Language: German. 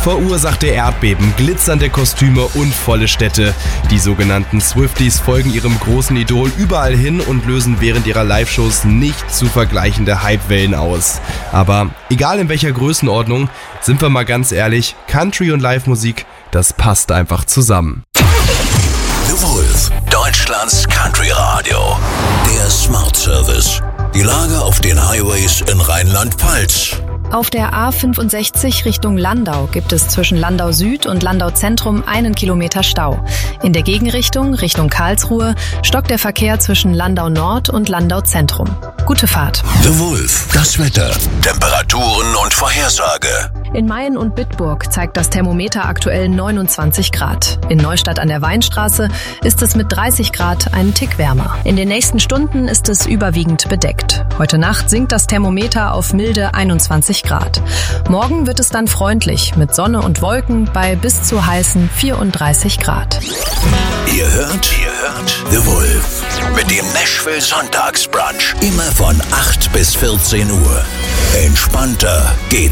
verursachte Erdbeben, glitzernde Kostüme und volle Städte. Die sogenannten Swifties folgen ihrem großen Idol überall hin und lösen während ihrer Live-Shows nicht zu vergleichende Hypewellen aus. Aber egal in welcher Größenordnung, sind wir mal ganz ehrlich, Country und Live-Musik, das passt einfach zusammen. The Wolf, Deutschlands Country Radio. Der Smart Service. Die Lage auf den Highways in Rheinland-Pfalz. Auf der A65 Richtung Landau gibt es zwischen Landau Süd und Landau Zentrum 1 Kilometer Stau. In der Gegenrichtung, Richtung Karlsruhe, stockt der Verkehr zwischen Landau Nord und Landau Zentrum. Gute Fahrt. The Wolf, das Wetter, Temperaturen und Vorhersage. In Mayen und Bitburg zeigt das Thermometer aktuell 29 Grad. In Neustadt an der Weinstraße ist es mit 30 Grad einen Tick wärmer. In den nächsten Stunden ist es überwiegend bedeckt. Heute Nacht sinkt das Thermometer auf milde 21 Grad. Morgen wird es dann freundlich mit Sonne und Wolken bei bis zu heißen 34 Grad. Ihr hört The Wolf mit dem Nashville Sonntagsbrunch. Immer von 8 bis 14 Uhr. Entspannter geht's